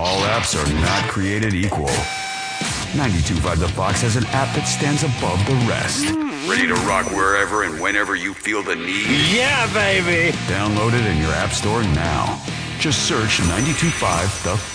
All apps are not created equal. 92.5 The Fox has an app that stands above the rest. Ready to rock wherever and whenever you feel the need? Yeah, baby! Download it in your app store now. Just search 92.5 The